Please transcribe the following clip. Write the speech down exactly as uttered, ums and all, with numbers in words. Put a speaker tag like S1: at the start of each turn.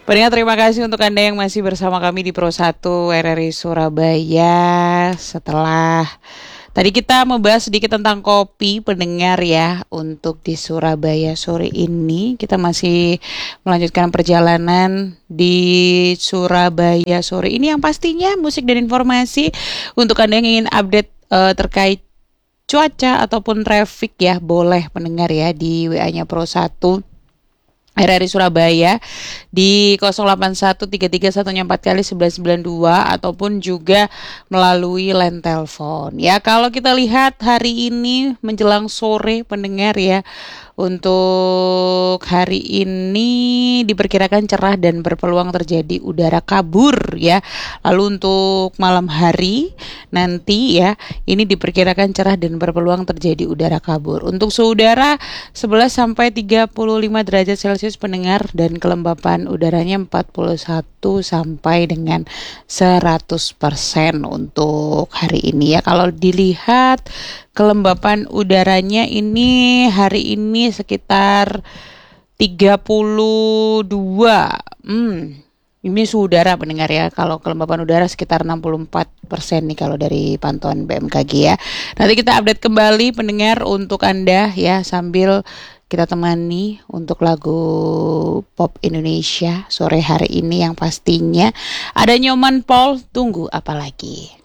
S1: Pendengar, terima kasih untuk Anda yang masih bersama kami di Pro satu R R I Surabaya. Setelah tadi kita membahas sedikit tentang kopi, pendengar ya, untuk di Surabaya sore ini kita masih melanjutkan perjalanan di Surabaya sore ini yang pastinya musik dan informasi untuk Anda yang ingin update eh, terkait cuaca ataupun traffic ya, boleh pendengar ya di W A-nya Pro satu R R I Surabaya di nol delapan satu tiga tiga satu empat kali sebelas sembilan dua ataupun juga melalui line telepon. Ya, kalau kita lihat hari ini menjelang sore pendengar ya, untuk hari ini diperkirakan cerah dan berpeluang terjadi udara kabur ya. Lalu untuk malam hari nanti ya, ini diperkirakan cerah dan berpeluang terjadi udara kabur. Untuk suhu udara sebelas sampai tiga puluh lima derajat Celcius pendengar, dan kelembapan udaranya empat puluh satu sampai dengan seratus persen untuk hari ini ya. Kalau dilihat kelembapan udaranya ini hari ini sekitar tiga puluh dua. Hmm. Ini suhu udara pendengar ya. Kalau kelembapan udara sekitar enam puluh empat persen nih kalau dari pantauan B M K G ya. Nanti kita update kembali pendengar untuk Anda ya, sambil kita temani untuk lagu pop Indonesia sore hari ini yang pastinya ada Nyoman Paul. Tunggu apa lagi?